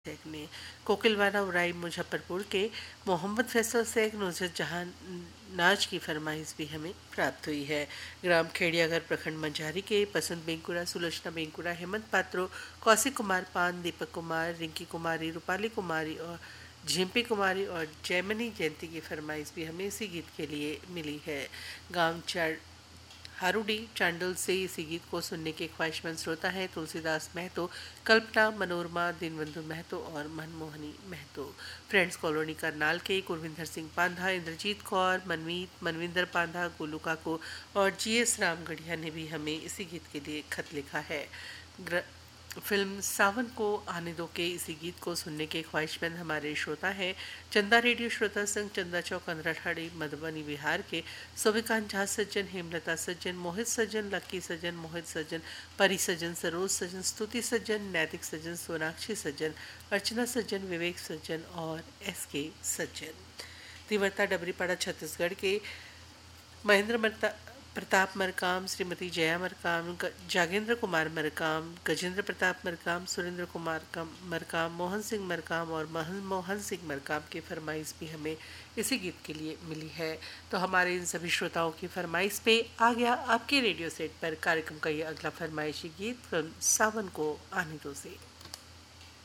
शेख ने। कोकिलवाना उराई मुजफ्फरपुर के मोहम्मद फैसल शेख नुसरत जहां नाज की फरमाइश भी हमें प्राप्त हुई है। ग्राम खेड़ियाघर प्रखंड मंझारी के पसंद बेंकुरा, सुलोचना बेंकुरा, हेमंत पात्रो, कौशिक कुमार पान, दीपक कुमार, रिंकी कुमारी, रूपाली कुमारी और झिम्पी कुमारी और जयमनी जयंती की फरमाइश भी हमें इसी गीत के लिए मिली है। गांव हारूडी चांडल से इसी गीत को सुनने के ख्वाहिशमंद श्रोता हैं तुलसीदास महतो, कल्पना, मनोरमा, दीनबंधु महतो और मनमोहनी महतो। फ्रेंड्स कॉलोनी करनाल के गुरविंदर सिंह पांधा, इंद्रजीत कौर, मनमीत, मनविंदर पांधा, गोलू काको और GS रामगढ़िया ने भी हमें इसी गीत के लिए खत लिखा है। फिल्म सावन को आने दो के इसी गीत को सुनने के ख्वाहिशमंद हमारे श्रोता हैं चंदा रेडियो श्रोता संघ, चंदा चौक, अंधराठाड़ी, मधुबनी बिहार के सोभिकांत झा सज्जन, हेमलता सज्जन, मोहित सज्जन, लक्की सज्जन, मोहित सज्जन, परी सज्जन, सरोज सज्जन, स्तुति सज्जन, नैतिक सज्जन, सोनाक्षी सज्जन, अर्चना सज्जन, विवेक सज्जन और SK सज्जन। तिवरता डबरीपाड़ा छत्तीसगढ़ के महेंद्र प्रताप मरकाम, श्रीमती जया मरकाम, जागेंद्र कुमार मरकाम, गजेंद्र प्रताप मरकाम, सुरेंद्र कुमार मरकाम, मोहन सिंह मरकाम और मनमोहन सिंह मरकाम की फरमाइश भी हमें इसी गीत के लिए मिली है। तो हमारे इन सभी श्रोताओं की फरमाइश पे आ गया आपके रेडियो सेट पर कार्यक्रम का ये अगला फरमाइशी गीत फिल्म सावन को आने दो से।